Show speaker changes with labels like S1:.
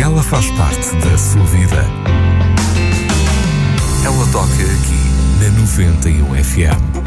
S1: ela faz parte da sua vida. Ela toca aqui na 91 FM.